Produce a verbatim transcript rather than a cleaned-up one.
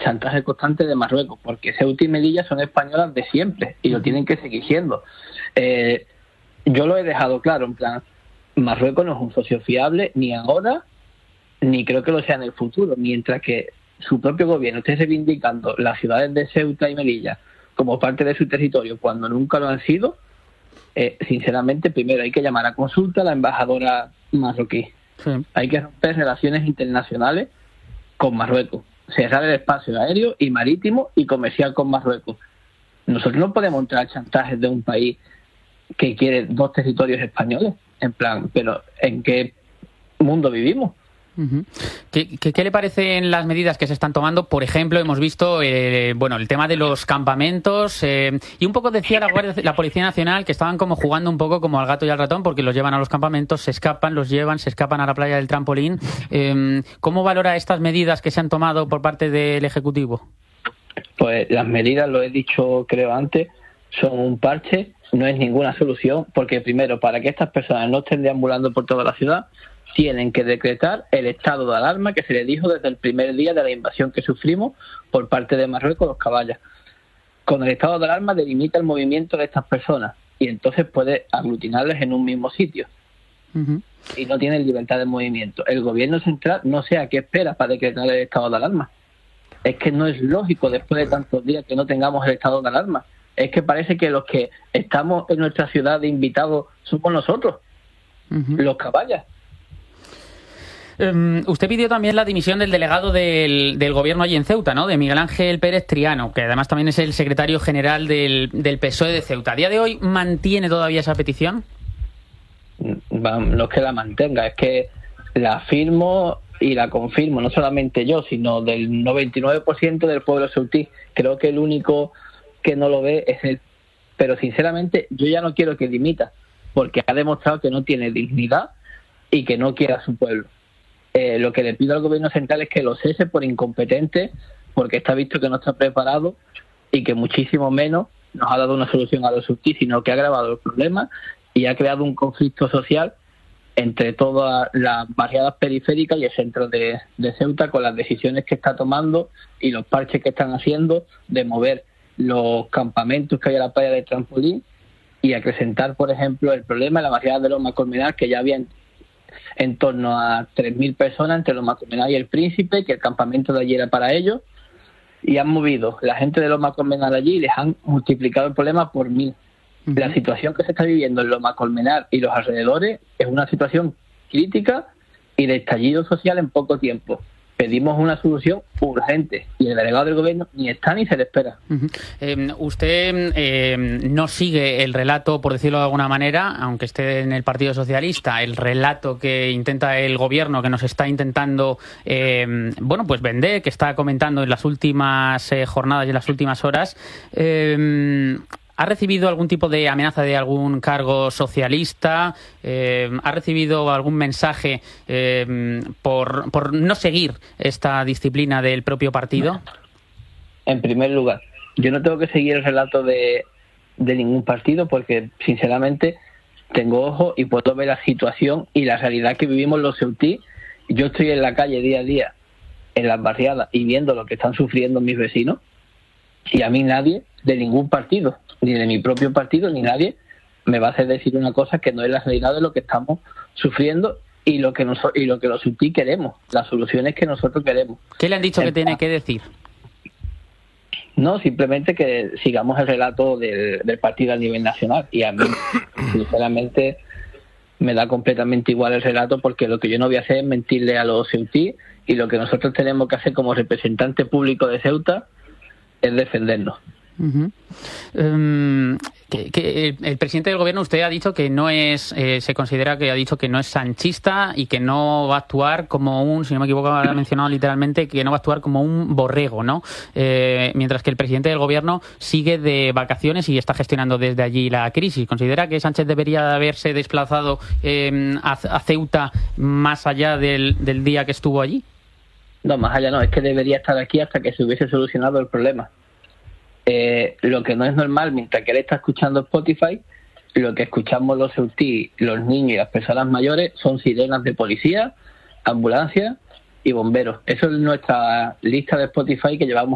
chantaje constante de Marruecos, porque Ceuta y Melilla son españolas de siempre y lo tienen que seguir siendo. Eh, yo lo he dejado claro, en plan, Marruecos no es un socio fiable ni ahora, ni creo que lo sea en el futuro, mientras que su propio gobierno esté reivindicando las ciudades de Ceuta y Melilla como parte de su territorio cuando nunca lo han sido. Eh, sinceramente, primero hay que llamar a consulta a la embajadora marroquí. Sí. Hay que romper relaciones internacionales con Marruecos, cerrar el espacio aéreo y marítimo y comercial con Marruecos. Nosotros no podemos entrar chantajes de un país que quiere dos territorios españoles, en plan, pero ¿en qué mundo vivimos? Uh-huh. ¿Qué, qué, ¿Qué le parecen las medidas que se están tomando? Por ejemplo, hemos visto eh, bueno, el tema de los campamentos eh, y un poco decía la, Guardia, la Policía Nacional que estaban como jugando un poco como al gato y al ratón porque los llevan a los campamentos, se escapan, los llevan, se escapan a la playa del Trampolín. Eh, ¿Cómo valora estas medidas que se han tomado por parte del Ejecutivo? Pues las medidas, lo he dicho creo antes, son un parche, no es ninguna solución, porque primero, para que estas personas no estén deambulando por toda la ciudad, tienen que decretar el estado de alarma que se les dijo desde el primer día de la invasión que sufrimos por parte de Marruecos, los caballas. Con el estado de alarma delimita el movimiento de estas personas y entonces puede aglutinarles en un mismo sitio. Uh-huh. Y no tienen libertad de movimiento. El gobierno central no sé a qué espera para decretar el estado de alarma. Es que no es lógico después de tantos días que no tengamos el estado de alarma. Es que parece que los que estamos en nuestra ciudad de invitados somos nosotros, uh-huh. los caballas. Um, usted pidió también la dimisión del delegado del, del gobierno allí en Ceuta, ¿no? De Miguel Ángel Pérez Triano, que además también es el secretario general del, del P S O E de Ceuta. ¿A día de hoy mantiene todavía esa petición? No es que la mantenga, es que la firmo y la confirmo, no solamente yo, sino del noventa y nueve por ciento del pueblo ceutí. Creo que el único que no lo ve es él. Pero sinceramente yo ya no quiero que dimita, porque ha demostrado que no tiene dignidad y que no quiere a su pueblo. Eh, lo que le pido al gobierno central es que lo cese por incompetente, porque está visto que no está preparado y que muchísimo menos nos ha dado una solución a los ceutí, sino que ha agravado el problema y ha creado un conflicto social entre todas las barriadas periféricas y el centro de, de Ceuta, con las decisiones que está tomando y los parches que están haciendo de mover los campamentos que hay a la playa del Trampolín y acrecentar, por ejemplo, el problema en la barriada de Loma Colmenar, que ya había en, en torno a tres mil personas entre Loma Colmenar y el Príncipe, que el campamento de allí era para ellos, y han movido la gente de Loma Colmenar allí y les han multiplicado el problema por mil. Uh-huh. La situación que se está viviendo en Loma Colmenar y los alrededores es una situación crítica y de estallido social en poco tiempo. Pedimos una solución urgente y el delegado del gobierno ni está ni se le espera. Uh-huh. Eh, usted eh, no sigue el relato, por decirlo de alguna manera, aunque esté en el Partido Socialista, el relato que intenta el gobierno, que nos está intentando eh, bueno, pues vender, que está comentando en las últimas eh, jornadas y en las últimas horas. Eh, ¿Ha recibido algún tipo de amenaza de algún cargo socialista? Eh, ¿Ha recibido algún mensaje eh, por, por no seguir esta disciplina del propio partido? En primer lugar, yo no tengo que seguir el relato de, de ningún partido porque, sinceramente, tengo ojo y puedo ver la situación y la realidad que vivimos los ceutí. Yo estoy en la calle día a día, en las barriadas, y viendo lo que están sufriendo mis vecinos, y a mí nadie de ningún partido, ni de mi propio partido, ni nadie me va a hacer decir una cosa que no es la realidad de lo que estamos sufriendo y lo que nosotros y lo que los ceutí queremos, las soluciones que nosotros queremos. ¿Qué le han dicho el, que tiene que decir? No, simplemente que sigamos el relato del, del partido a nivel nacional, y a mí sinceramente me da completamente igual el relato, porque lo que yo no voy a hacer es mentirle a los ceutí, y lo que nosotros tenemos que hacer como representante público de Ceuta es defendernos. Uh-huh. Um, que, que el, el presidente del gobierno, usted ha dicho que no es, eh, se considera que ha dicho que no es sanchista y que no va a actuar como un, si no me equivoco, ha mencionado literalmente que no va a actuar como un borrego, ¿no? Eh, mientras que el presidente del gobierno sigue de vacaciones y está gestionando desde allí la crisis. ¿Considera que Sánchez debería haberse desplazado eh, a, a Ceuta más allá del, del día que estuvo allí? No, más allá no, es que debería estar aquí hasta que se hubiese solucionado el problema. Eh, lo que no es normal, mientras que él está escuchando Spotify, lo que escuchamos los ceutí, los niños y las personas mayores son sirenas de policía, ambulancias y bomberos. Eso es nuestra lista de Spotify que llevamos